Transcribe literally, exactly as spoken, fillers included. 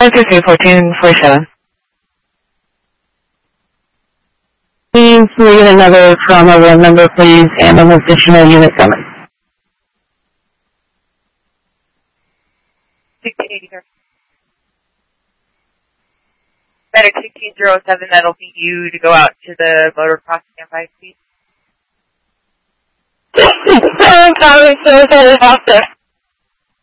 two three, fourteen forty-seven. Please leave another trauma room number, please, and an additional unit coming. sixteen eighty, sir. Medic sixteen oh seven, that'll be you to go out to the motocross standby seat. Sorry, sorry, sorry, sorry,